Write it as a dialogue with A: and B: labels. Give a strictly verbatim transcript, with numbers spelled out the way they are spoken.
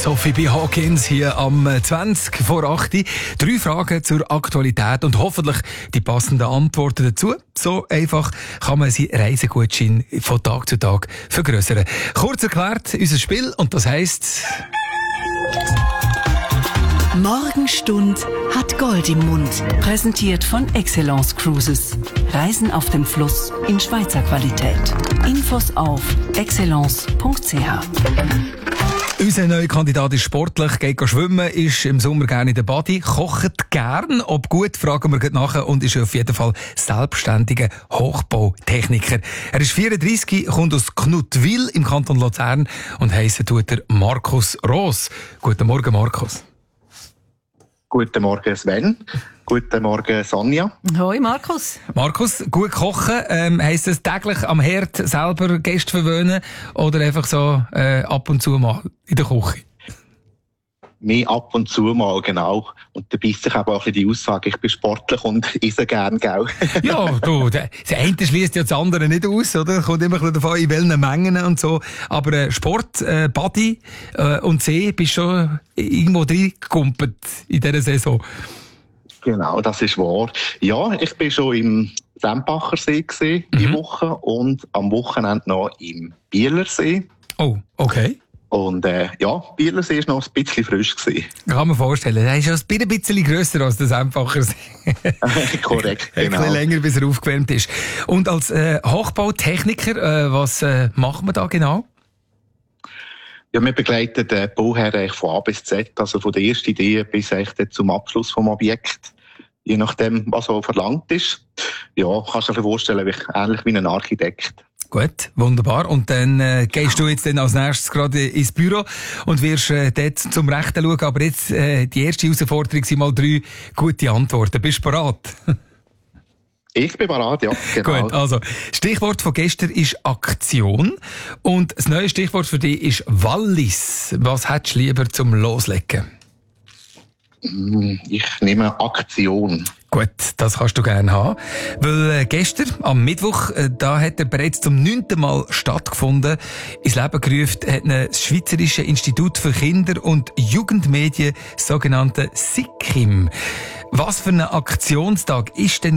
A: Sophie B. Hawkins hier am zwanzig vor acht. Drei Fragen zur Aktualität und hoffentlich die passenden Antworten dazu. So einfach kann man seinen Reisegutschein von Tag zu Tag vergrößern. Kurz erklärt, unser Spiel, und das heisst...
B: Morgenstund hat Gold im Mund. Präsentiert von Excellence Cruises. Reisen auf dem Fluss in Schweizer Qualität. Infos auf excellence punkt c h.
A: Unser neuer Kandidat ist sportlich, geht schwimmen, ist im Sommer gerne in der Body, kocht gern. Ob gut, fragen wir gleich nachher, und ist auf jeden Fall selbstständiger Hochbautechniker. Er ist vierunddreissig, kommt aus Knuttwil im Kanton Luzern und heissen tut er Markus Roos. Guten Morgen, Markus.
C: Guten Morgen, Sven. Guten Morgen, Sonja.
D: Hoi, Markus.
A: Markus, gut kochen, ähm, heisst es täglich am Herd selber Gäste verwöhnen oder einfach so äh, ab und zu mal in der Küche?
C: Mehr ab und zu mal, genau. Und da beißt sich aber auch ein bisschen die Aussage, ich bin sportlich und esse gern, gell?
A: Ja, du, der, der eine schließt ja das andere nicht aus, oder? Kommt immer ein bisschen davon, in welchen Mengen und so. Aber äh, Sport, äh, Body äh, und See, bist schon irgendwo reingekumpelt in dieser Saison.
C: Genau, das ist wahr. Ja, ich bin schon im Sempachersee gewesen, mhm. die Woche, und am Wochenende noch im Bielersee.
A: Oh, okay.
C: Und äh, ja, Bielersee war noch ein bisschen frisch gewesen.
A: Kann man vorstellen. Er ist ja ein bisschen grösser als der Sempachersee.
C: Korrekt, genau.
A: Ein bisschen länger, bis er aufgewärmt ist. Und als äh, Hochbautechniker, äh, was äh, macht man da genau?
C: Ja, wir begleiten den Bauherr von A bis Z, also von der ersten Idee bis echt zum Abschluss vom Objekt. Je nachdem, was so verlangt ist. Ja, kannst du dir vorstellen, ähnlich wie ein Architekt.
A: Gut, wunderbar. Und dann äh, gehst du jetzt dann als nächstes gerade ins Büro und wirst äh, dort zum Rechten schauen. Aber jetzt, äh, die erste Herausforderung sind mal drei gute Antworten. Bist du bereit?
C: Ich bin bereit, ja. Genau.
A: Gut, also, Stichwort von gestern ist Aktion. Und das neue Stichwort für dich ist Wallis. Was hättest du lieber zum Loslegen?
C: Ich nehme Aktion.
A: Gut, das kannst du gerne haben. Weil äh, gestern, am Mittwoch, äh, da hat er bereits zum neunten Mal stattgefunden. Ins Leben gerufen hat ihn das Schweizerische Institut für Kinder- und Jugendmedien, das sogenannte SIKIM. Was für ein Aktionstag ist denn